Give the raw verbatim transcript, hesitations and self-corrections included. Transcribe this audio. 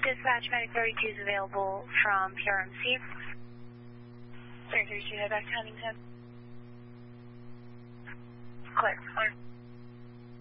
Dispatch, Medic thirty-two is available from P R M C. thirty-two, head back to Huntington. Clear.